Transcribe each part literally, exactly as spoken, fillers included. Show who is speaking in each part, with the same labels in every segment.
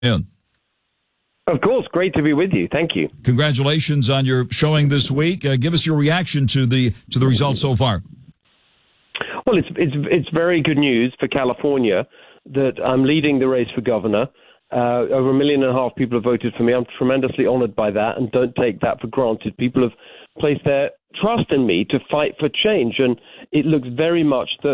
Speaker 1: In.
Speaker 2: Of course, great to be with you. Thank you.
Speaker 1: Congratulations on your showing this week. Uh, give us your reaction to the to the results so far.
Speaker 2: Well, it's it's it's very good news for California that I'm leading the race for governor. Uh, over a million and a half people have voted for me. I'm tremendously honored by that, and don't take that for granted. People have placed their trust in me to fight for change, and it looks very much that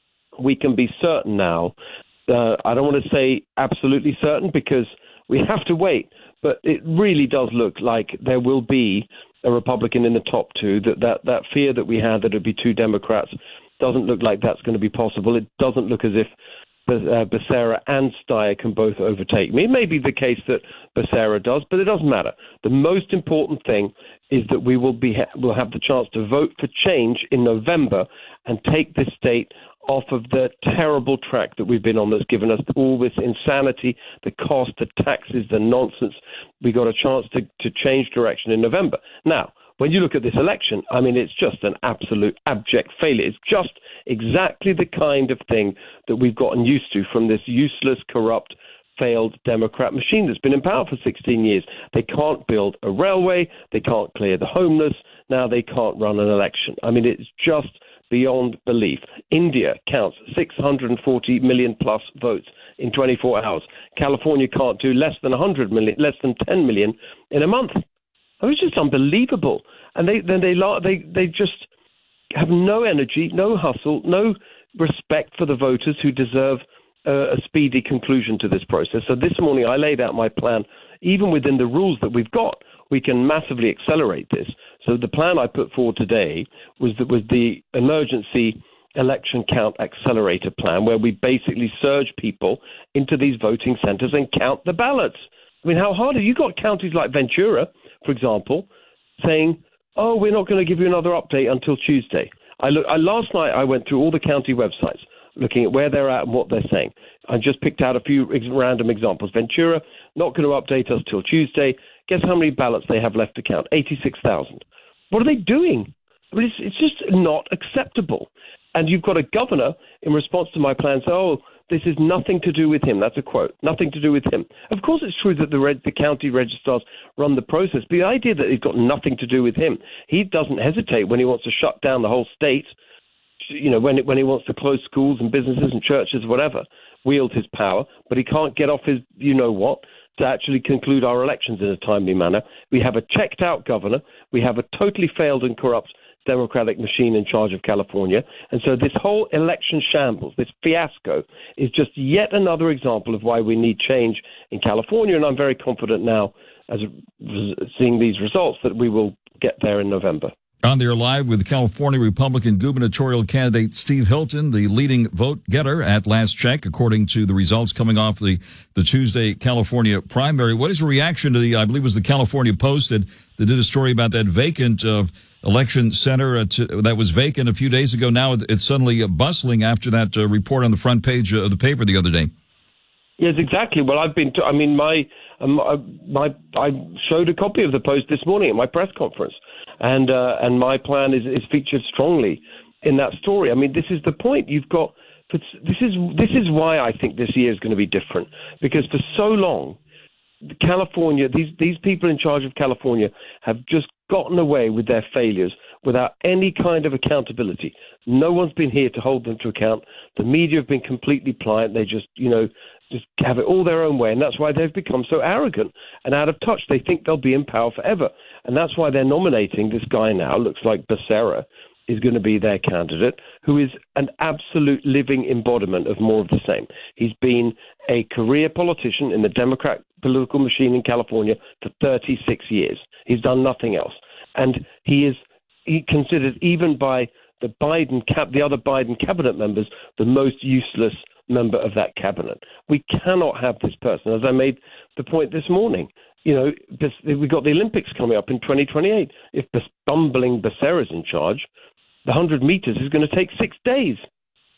Speaker 2: we can be certain now. Uh, I don't want to say absolutely certain because we have to wait, but it really does look like there will be a Republican in the top two. That that, that fear that we had that it would be two Democrats doesn't look like that's going to be possible. It doesn't look as if uh, Becerra and Steyer can both overtake me. It may be the case that Becerra does, but it doesn't matter. The most important thing is that we will be ha- will have the chance to vote for change in November and take this state off of the terrible track that we've been on that's given us all this insanity, the cost, the taxes, the nonsense. We got a chance to, to change direction in November. Now, when you look at this election, I mean, it's just an absolute abject failure. It's just exactly the kind of thing that we've gotten used to from this useless, corrupt, failed Democrat machine that's been in power for sixteen years. They can't build a railway. They can't clear the homeless. Now they can't run an election. I mean, it's just beyond belief. India counts six hundred forty million plus votes in twenty-four hours. California can't do less than one hundred million, less than ten million in a month. I mean, it's just unbelievable. And they then they they they just have no energy, no hustle, no respect for the voters who deserve uh, a speedy conclusion to this process. So this morning I laid out my plan. Even within the rules that we've got, we can massively accelerate this. So the plan I put forward today was that was the emergency election count accelerator plan, where we basically surge people into these voting centers and count the ballots. I mean, how hard are you? Got counties like Ventura, for example, saying, oh, we're not going to give you another update until Tuesday. I look, I, last night I went through all the county websites, looking at where they're at and what they're saying. I just picked out a few ex- random examples. Ventura, not going to update us till Tuesday. Guess how many ballots they have left to count? eighty-six thousand. What are they doing? I mean, it's, it's just not acceptable. And you've got a governor, in response to my plan, say, oh, this is nothing to do with him. That's a quote. Nothing to do with him. Of course it's true that the, reg- the county registrars run the process, but the idea that it's got nothing to do with him, he doesn't hesitate when he wants to shut down the whole state, you know, when, it, when he wants to close schools and businesses and churches, whatever, wield his power, but he can't get off his you-know-what to actually conclude our elections in a timely manner. We have a checked-out governor. We have a totally failed and corrupt Democratic machine in charge of California. And so this whole election shambles, this fiasco, is just yet another example of why we need change in California. And I'm very confident now, as seeing these results, that we will get there in November.
Speaker 1: On there live with California Republican gubernatorial candidate Steve Hilton, the leading vote getter at last check, according to the results coming off the, the Tuesday California primary. What is your reaction to the, I believe it was the California Post that, that did a story about that vacant uh, election center uh, to, that was vacant a few days ago. Now it's suddenly uh, bustling after that uh, report on the front page of the paper the other day.
Speaker 2: Yes, exactly. Well, I've been, t- I mean, my, um, my, I showed a copy of the Post this morning at my press conference. And uh, and my plan is, is featured strongly in that story. I mean, this is the point. You've got this is this is why I think this year is going to be different, because for so long, California, these these people in charge of California have just gotten away with their failures without any kind of accountability. No one's been here to hold them to account. The media have been completely pliant. They just, you know, just have it all their own way, and that's why they've become so arrogant and out of touch. They think they'll be in power forever, and that's why they're nominating this guy now. Looks like Becerra is going to be their candidate, who is an absolute living embodiment of more of the same. He's been a career politician in the Democrat political machine in California for thirty-six years. He's done nothing else, and he is he considered even by the Biden cap, the other Biden cabinet members, the most useless member of that cabinet. We cannot have this person, as I made the point this morning. You know, we've got the Olympics coming up in twenty twenty-eight. If this bumbling Becerra's in charge, the one hundred meters is going to take six days.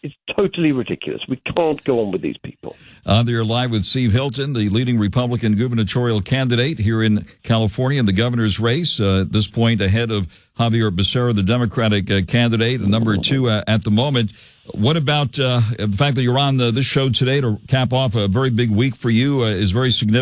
Speaker 2: It's totally ridiculous. We can't go on with these people.
Speaker 1: Uh, they're live with Steve Hilton, the leading Republican gubernatorial candidate here in California in the governor's race. Uh, at this point, ahead of Javier Becerra, the Democratic uh, candidate, number two uh, at the moment. What about uh, the fact that you're on the, this show today to cap off a very big week for you uh, is very significant.